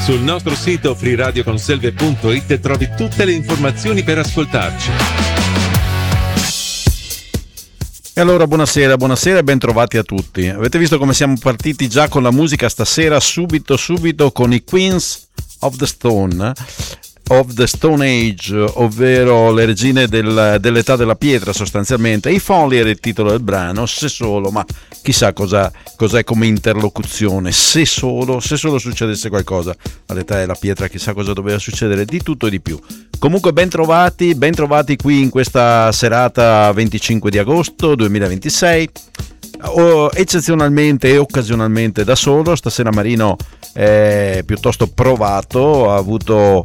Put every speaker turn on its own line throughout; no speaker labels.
Sul nostro sito freeradioconselve.it trovi tutte le informazioni per ascoltarci.
E allora buonasera e ben trovati a tutti. Avete visto come siamo partiti già con la musica stasera, subito con i Queens of the Stone Age, ovvero le regine dell'età della pietra sostanzialmente. I Folly era il titolo del brano, se solo, ma chissà cos'è come interlocuzione, se solo succedesse qualcosa all'età della pietra, chissà cosa doveva succedere, di tutto e di più. Comunque ben trovati qui in questa serata 25 di agosto 2026. Eccezionalmente e occasionalmente da solo. Stasera Marino è piuttosto provato, ha avuto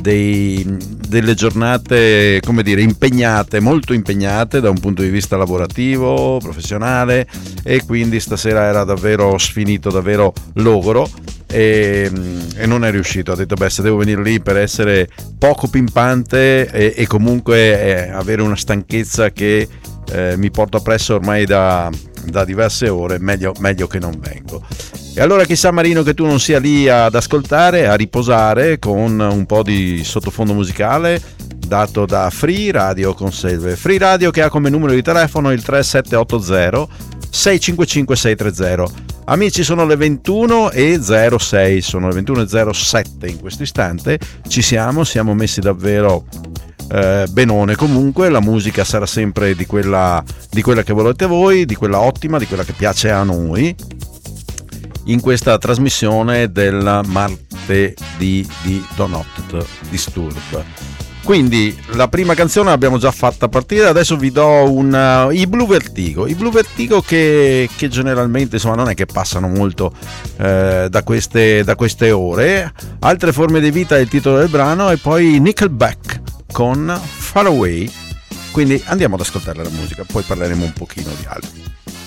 delle giornate, come dire, impegnate, molto impegnate da un punto di vista lavorativo, professionale, e quindi stasera era davvero sfinito, davvero logoro, e non è riuscito. Ha detto, se devo venire lì per essere poco pimpante e comunque avere una stanchezza che mi porto appresso ormai da diverse ore, meglio che non vengo. E allora chissà Marino che tu non sia lì ad ascoltare, a riposare con un po' di sottofondo musicale dato da Free Radio Conselve. Free Radio che ha come numero di telefono il 3780 655 630. Amici, sono le 21:06, sono le 21:07 in questo istante. Ci siamo messi davvero benone. Comunque la musica sarà sempre di quella che volete voi, di quella ottima, di quella che piace a noi, in questa trasmissione del martedì di Do Not Disturb. Quindi la prima canzone l'abbiamo già fatta partire, adesso vi do i Blue Vertigo che generalmente, insomma, non è che passano molto da queste ore. Altre forme di vita è il titolo del brano, e poi Nickelback con Far Away. Quindi andiamo ad ascoltare la musica, poi parleremo un pochino di altro.